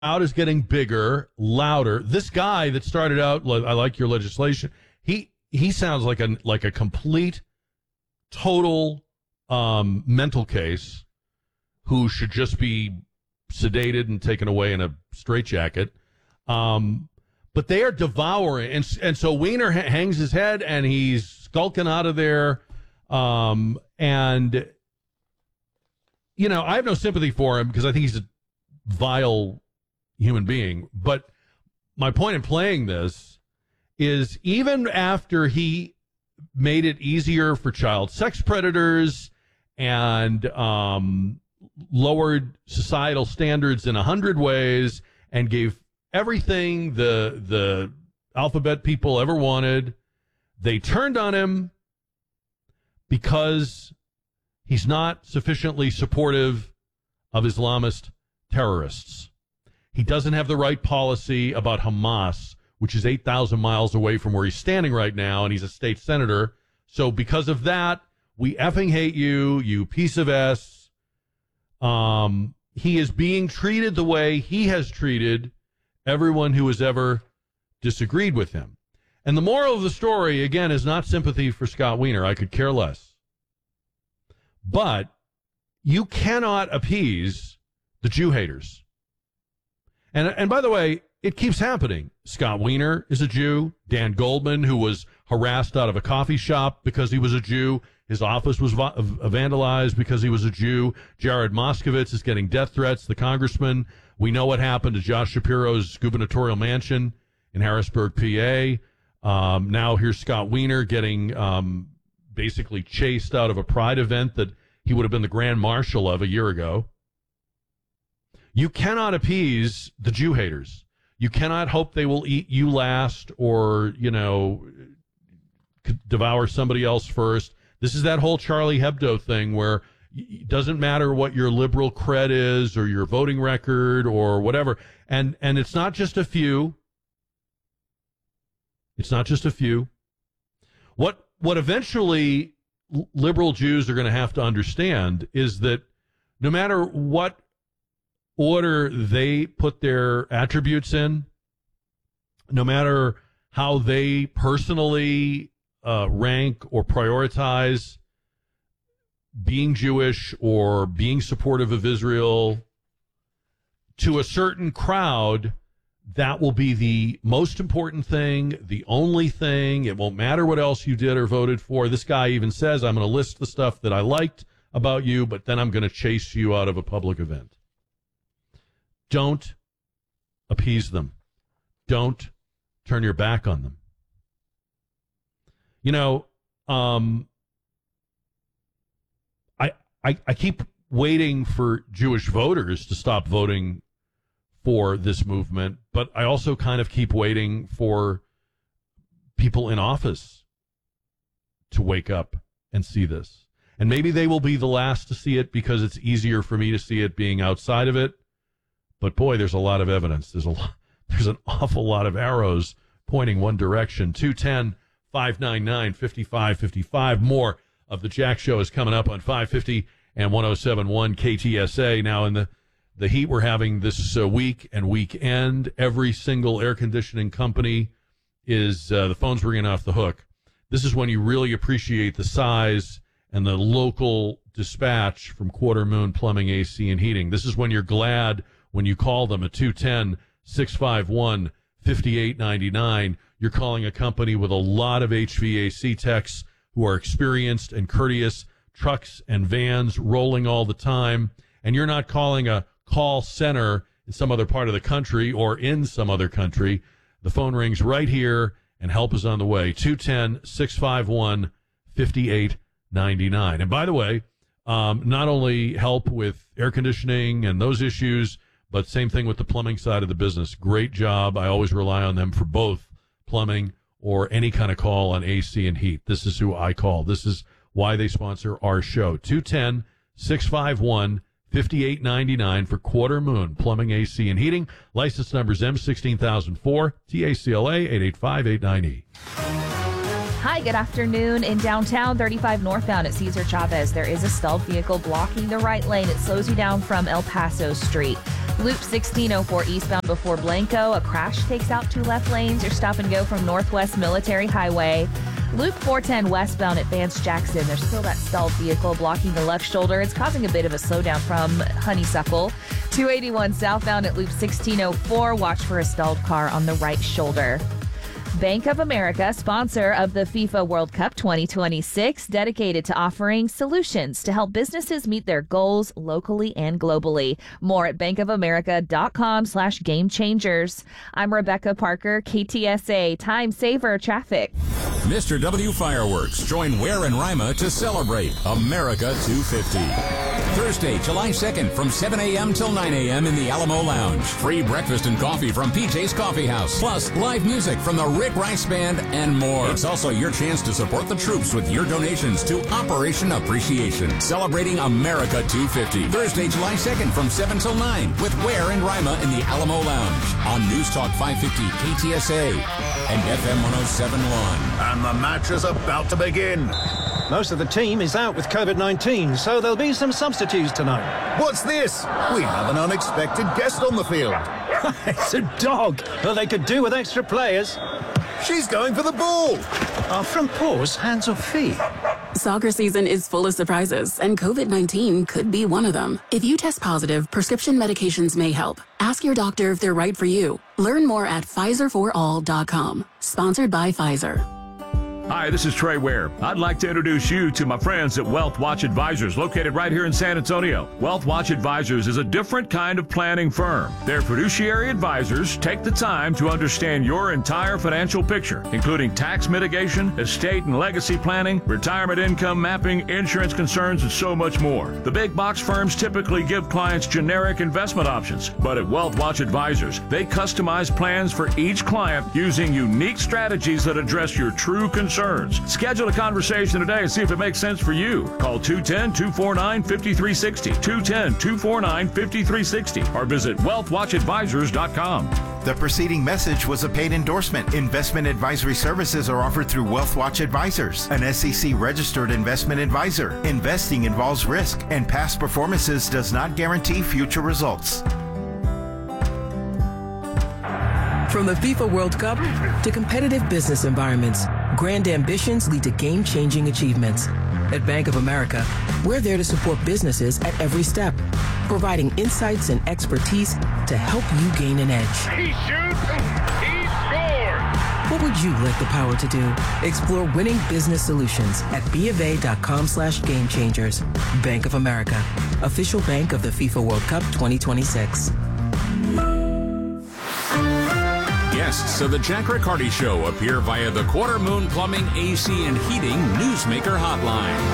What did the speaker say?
crowd is getting bigger, louder. This guy that started out, I like your legislation. He sounds like a complete, total mental case who should just be sedated and taken away in a straitjacket. But they are devouring, and so Weiner hangs his head and he's skulking out of there. And you know, I have no sympathy for him because I think he's a vile human being. But my point in playing this is even after he made it easier for child sex predators and lowered societal standards in 100 ways and gave everything the alphabet people ever wanted, they turned on him because he's not sufficiently supportive of Islamist terrorists. He doesn't have the right policy about Hamas, which is 8,000 miles away from where he's standing right now, and he's a state senator. So because of that, we effing hate you, you piece of S. He is being treated the way he has treated everyone who has ever disagreed with him. And the moral of the story, again, is not sympathy for Scott Weiner. I could care less. But you cannot appease the Jew haters. And by the way, it keeps happening. Scott Weiner is a Jew. Dan Goldman, who was harassed out of a coffee shop because he was a Jew. His office was vandalized because he was a Jew. Jared Moskowitz is getting death threats, the congressman. We know what happened to Josh Shapiro's gubernatorial mansion in Harrisburg, PA. Now here's Scott Weiner getting basically chased out of a pride event that he would have been the grand marshal of a year ago. You cannot appease the Jew haters. You cannot hope they will eat you last or, you know, devour somebody else first. This is that whole Charlie Hebdo thing where it doesn't matter what your liberal cred is or your voting record or whatever. And it's not just a few. It's not just a few. What eventually liberal Jews are going to have to understand is that no matter what order they put their attributes in, no matter how they personally rank or prioritize being Jewish or being supportive of Israel, to a certain crowd, that will be the most important thing, the only thing. It won't matter what else you did or voted for. This guy even says, I'm going to list the stuff that I liked about you, but then I'm going to chase you out of a public event. Don't appease them. Don't turn your back on them. You know, I keep waiting for Jewish voters to stop voting for this movement, but I also kind of keep waiting for people in office to wake up and see this. And maybe they will be the last to see it because it's easier for me to see it being outside of it. But boy, there's a lot of evidence. There's an awful lot of arrows pointing one direction. 210-599-5555. More of the Jack Show is coming up on 550 and 107.1 KTSA. Now, in the heat we're having this week and weekend, every single air conditioning company is the phone's ringing off the hook. This is when you really appreciate the size and the local dispatch from Quarter Moon Plumbing, AC, and Heating. This is when you're glad when you call them at 210-651-5899. You're calling a company with a lot of HVAC techs who are experienced and courteous, trucks and vans rolling all the time, and you're not calling a call center in some other part of the country or in some other country. The phone rings right here, and help is on the way. 210-651-5899. And by the way, not only help with air conditioning and those issues, but same thing with the plumbing side of the business. Great job. I always rely on them for both plumbing or any kind of call on AC and heat. This is who I call. This is why they sponsor our show. 210-651-5899 for Quarter Moon Plumbing, AC, and Heating. License numbers M16004, TACLA 88589E. Hi, good afternoon. In downtown, 35 northbound at Cesar Chavez, there is a stalled vehicle blocking the right lane. It slows you down from El Paso Street. Loop 1604 eastbound before Blanco. A crash takes out 2 left lanes. Your stop and go from Northwest Military Highway. Loop 410 westbound at Vance Jackson. There's still that stalled vehicle blocking the left shoulder. It's causing a bit of a slowdown from Honeysuckle. 281 southbound at Loop 1604. Watch for a stalled car on the right shoulder. Bank of America, sponsor of the FIFA World Cup 2026, dedicated to offering solutions to help businesses meet their goals locally and globally. More at bankofamerica.com/game changers. I'm Rebecca Parker, KTSA Time Saver Traffic. Mr. W Fireworks join Ware and Rima to celebrate America 250. Thursday, July 2nd from 7 a.m. till 9 a.m. in the Alamo Lounge. Free breakfast and coffee from PJ's Coffee House. Plus, live music from the Rick Rice Band and more. It's also your chance to support the troops with your donations to Operation Appreciation. Celebrating America 250. Thursday, July 2nd from 7 till 9 with Ware and Rima in the Alamo Lounge. On News Talk 550 KTSA and FM 107.1. And the match is about to begin. Most of the team is out with COVID-19, so there'll be some substitutes tonight. What's this? We have an unexpected guest on the field. It's a dog. Well, they could do with extra players. She's going for the ball. Are front paws hands or feet? Soccer season is full of surprises, and COVID-19 could be one of them. If you test positive, prescription medications may help. Ask your doctor if they're right for you. Learn more at PfizerForAll.com. Sponsored by Pfizer. Hi, this is Trey Ware. I'd like to introduce you to my friends at Wealth Watch Advisors, located right here in San Antonio. Wealth Watch Advisors is a different kind of planning firm. Their fiduciary advisors take the time to understand your entire financial picture, including tax mitigation, estate and legacy planning, retirement income mapping, insurance concerns, and so much more. The big box firms typically give clients generic investment options, but at Wealth Watch Advisors, they customize plans for each client using unique strategies that address your true concerns. Schedule a conversation today and see if it makes sense for you. Call 210-249-5360, 210-249-5360, or visit wealthwatchadvisors.com. The preceding message was a paid endorsement. Investment advisory services are offered through Wealth Watch Advisors, an SEC-registered investment advisor. Investing involves risk, and past performances does not guarantee future results. From the FIFA World Cup to competitive business environments, grand ambitions lead to game-changing achievements. At Bank of America, we're there to support businesses at every step, providing insights and expertise to help you gain an edge. He shoots, he scores! What would you like the power to do? Explore winning business solutions at BofA.com/game changers. Bank of America, official bank of the FIFA World Cup 2026. Guests of the Jack Riccardi Show appear via the Quarter Moon Plumbing, AC, and Heating Newsmaker Hotline.